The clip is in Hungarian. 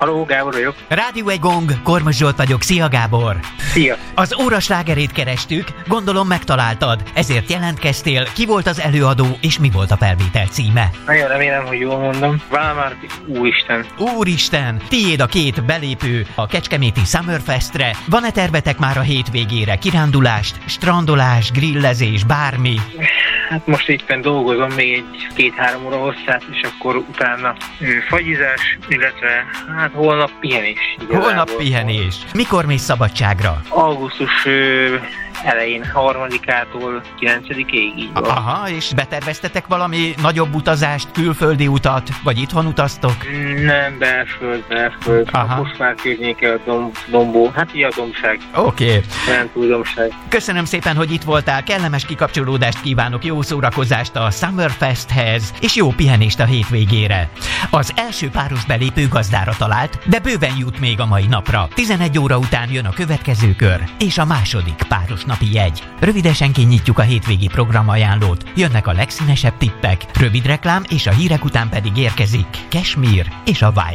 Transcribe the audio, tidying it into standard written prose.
Halló, Gábor vagyok. Rádió egy gong, Kormos Zsolt vagyok, szia Gábor! Szia! Az óra slágerét kerestük, gondolom megtaláltad, ezért jelentkeztél, ki volt az előadó és mi volt a felvétel címe? Nagyon remélem, hogy jól mondom. Válmárti Úristen. Úristen, tiéd a 2 belépő a kecskeméti Summerfestre. Van-e tervetek már a hétvégére? Kirándulást, strandolás, grillezés, bármi? Hát most éppen dolgozom még egy 2-3 óra hosszát, és akkor utána fagyizás, illetve hát holnap pihenés. Igazából. Holnap pihenés. Mikor mész szabadságra? Augusztus elején, 3-ától 9-ig, így van. Aha, és beterveztetek valami nagyobb utazást, külföldi utat, vagy itthon utaztok? Nem, belföld. Aha. Most már környéke a Dombó, hát így a Dombság. Oké. Nem túl Dombság. Köszönöm szépen, hogy itt voltál, kellemes kikapcsolódást kívánok, jó szórakozást a Summerfesthez, és jó pihenést a hétvégére. Az első páros belépő gazdára talált, de bőven jut még a mai napra. 11 óra után jön a következő kör, és a második páros napi jegy. Rövidesen kinyitjuk a hétvégi programajánlót, jönnek a legszínesebb tippek, rövid reklám, és a hírek után pedig érkezik Cashmere és a Vibe.